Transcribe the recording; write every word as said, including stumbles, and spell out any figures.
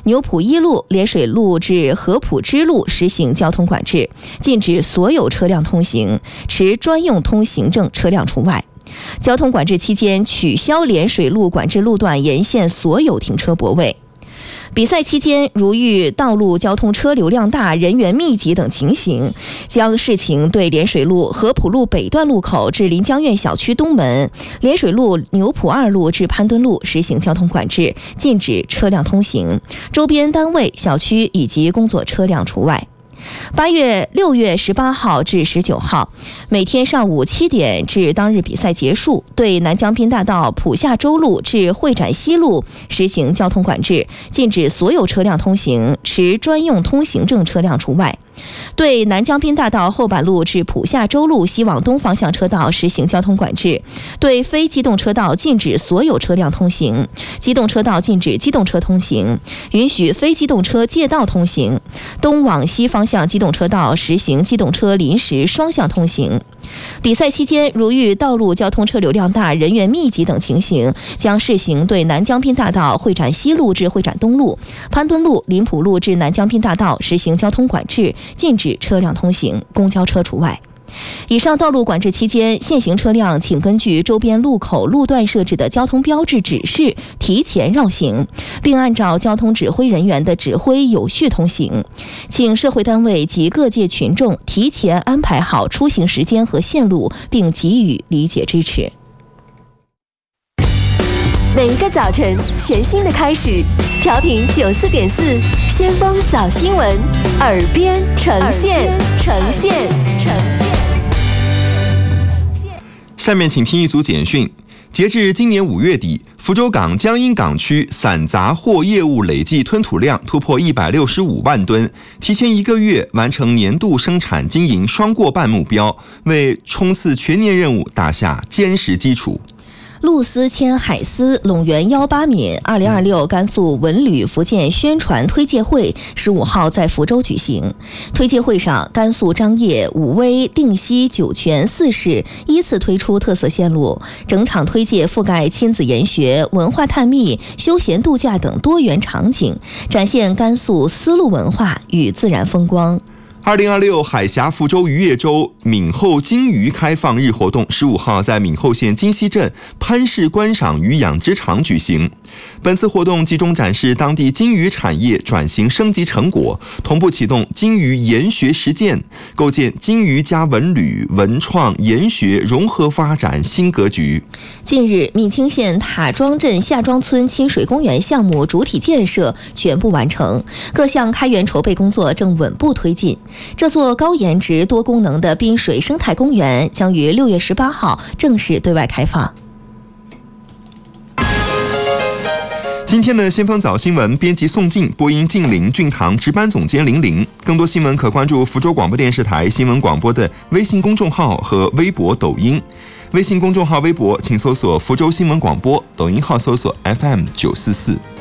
牛埔一路、涟水路至合浦支路实行交通管制，禁止所有车辆通行，持专用通行证车辆除外。交通管制期间，取消涟水路管制路段沿线所有停车泊位。比赛期间，如遇道路交通车流量大、人员密集等情形，将视情对涟水路合浦路北段路口至临江苑小区东门、涟水路牛埔二路至潘墩路实行交通管制，禁止车辆通行，周边单位、小区以及工作车辆除外。八月六月十八号至十九号，每天上午七点至当日比赛结束，对南江滨大道浦下洲路至会展西路实行交通管制，禁止所有车辆通行，持专用通行证车辆除外。对南江滨大道后板路至浦下洲路西往东方向车道实行交通管制，对非机动车道禁止所有车辆通行，机动车道禁止机动车通行，允许非机动车借道通行。东往西方向机动车道实行机动车临时双向通行。比赛期间，如遇道路交通车流量大、人员密集等情形，将试行对南江滨大道会展西路至会展东路、潘墩路、临浦路至南江滨大道实行交通管制，禁止车辆通行，公交车除外。以上道路管制期间，现行车辆请根据周边路口路段设置的交通标志指示提前绕行，并按照交通指挥人员的指挥有序通行。请社会单位及各界群众提前安排好出行时间和线路，并给予理解支持。 每一个早晨，全新的开始。调频九四点四，先锋早新闻，耳边呈现，呈现，呈现。 下面请听一组简讯。截至今年五月底，福州港江阴港区散杂货业务累计吞吐量突破一百六十五万吨，提前一个月完成年度生产经营双过半目标，为冲刺全年任务打下坚实基础。 陆丝牵海丝，陇源邀八闽。二零二六甘肃文旅福建宣传推介会十五号在福州举行。推介会上，甘肃张掖、武威、定西、酒泉四市依次推出特色线路，整场推介覆盖亲子研学、文化探秘、休闲度假等多元场景，展现甘肃丝路文化与自然风光。 二零二六海峡福州渔业周闽后金鱼开放日活动十五号在闽后县金溪镇潘氏观赏鱼养殖场举行。本次活动集中展示当地金鱼产业转型升级成果，同步启动金鱼研学实践，构建金鱼加文旅、文创、研学融合发展新格局。 近日，闽清县塔庄镇下庄村亲水公园项目主体建设全部完成，各项开园筹备工作正稳步推进。这座高颜值多功能的滨水生态公园将于六月十八号正式对外开放。 今天的先锋早新闻，编辑宋静，播音静玲、俊堂，值班总监玲玲。更多新闻可关注福州广播电视台新闻广播的微信公众号和微博、抖音。微信公众号、微博请搜索福州新闻广播，抖音号搜索 F M 九四四。